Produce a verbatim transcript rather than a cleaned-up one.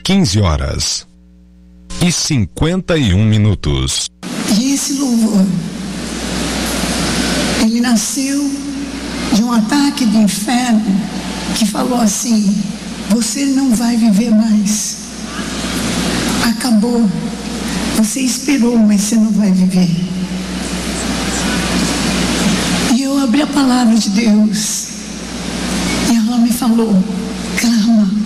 quinze horas e cinquenta e um minutos. E esse louvor, ele nasceu de um ataque do inferno que falou assim: você não vai viver mais. Acabou. Você esperou, mas você não vai viver. E eu abri a palavra de Deus e ela me falou: clama.